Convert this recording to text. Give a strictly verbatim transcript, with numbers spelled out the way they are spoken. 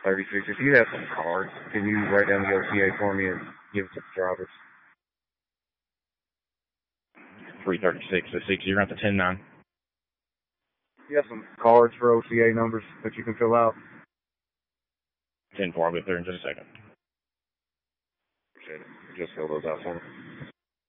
thirty-six. If you have some cards, can you write down the O T A for me and give it to the drivers? three thirty-six, so six zero at the ten nine. You have some cards for O T A numbers that you can fill out? ten four, I'll get there in just a second. Appreciate it. Just fill those out for me.